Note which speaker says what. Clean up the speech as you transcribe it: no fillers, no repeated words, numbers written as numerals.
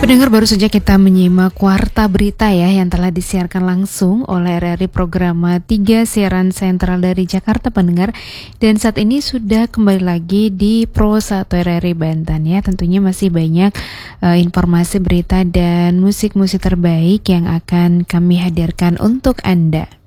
Speaker 1: Pendengar, baru saja kita menyimak Warta Berita ya yang telah disiarkan langsung oleh RRI Programa 3 siaran sentral dari Jakarta, pendengar. Dan saat ini sudah kembali lagi di Pro 1 RRI Banten ya. Tentunya masih banyak informasi, berita dan musik-musik terbaik yang akan kami hadirkan untuk Anda.